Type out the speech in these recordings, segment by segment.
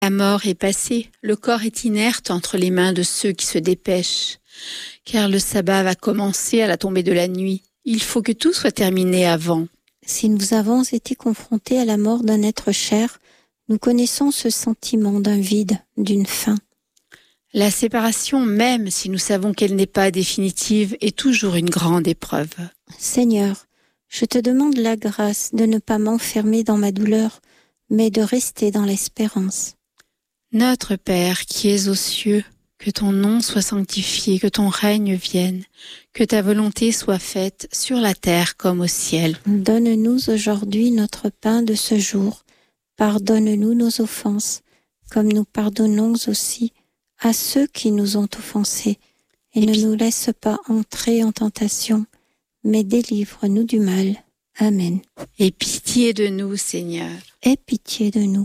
La mort est passée, le corps est inerte entre les mains de ceux qui se dépêchent. Car le sabbat va commencer à la tombée de la nuit. Il faut que tout soit terminé avant. Si nous avons été confrontés à la mort d'un être cher, nous connaissons ce sentiment d'un vide, d'une faim. La séparation, même si nous savons qu'elle n'est pas définitive, est toujours une grande épreuve. Seigneur, je te demande la grâce de ne pas m'enfermer dans ma douleur, mais de rester dans l'espérance. Notre Père qui es aux cieux, que ton nom soit sanctifié, que ton règne vienne, que ta volonté soit faite sur la terre comme au ciel. Donne-nous aujourd'hui notre pain de ce jour. Pardonne-nous nos offenses, comme nous pardonnons aussi à ceux qui nous ont offensés. Et ne nous laisse pas entrer en tentation, mais délivre-nous du mal. Amen. Aie pitié de nous, Seigneur. Aie pitié de nous.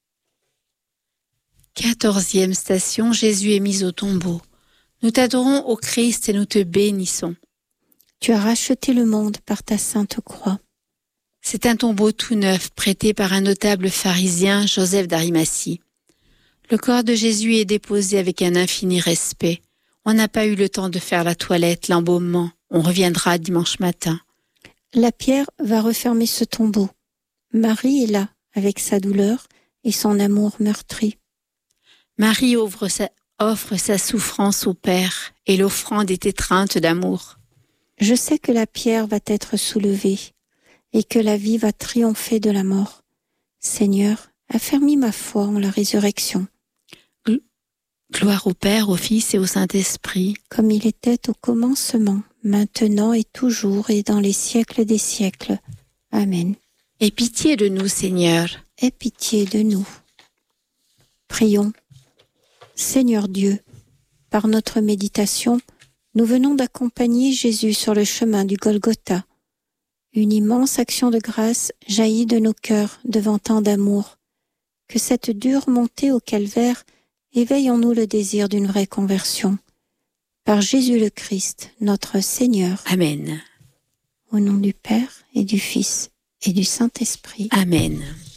14e station, Jésus est mis au tombeau. Nous t'adorons, ô Christ, et nous te bénissons. Tu as racheté le monde par ta sainte croix. C'est un tombeau tout neuf, prêté par un notable pharisien, Joseph d'Arimathie. Le corps de Jésus est déposé avec un infini respect. On n'a pas eu le temps de faire la toilette, l'embaumement. On reviendra dimanche matin. La pierre va refermer ce tombeau. Marie est là, avec sa douleur et son amour meurtri. Marie offre sa souffrance au Père, et l'offrande est étreinte d'amour. Je sais que la pierre va être soulevée, et que la vie va triompher de la mort. Seigneur, affermis ma foi en la résurrection. Gloire au Père, au Fils et au Saint-Esprit. Comme il était au commencement, maintenant et toujours et dans les siècles des siècles. Amen. Aie pitié de nous, Seigneur. Aie pitié de nous. Prions. Seigneur Dieu, par notre méditation, nous venons d'accompagner Jésus sur le chemin du Golgotha. Une immense action de grâce jaillit de nos cœurs devant tant d'amour. Que cette dure montée au calvaire éveille en nous le désir d'une vraie conversion. Par Jésus le Christ, notre Seigneur. Amen. Au nom du Père et du Fils et du Saint-Esprit. Amen.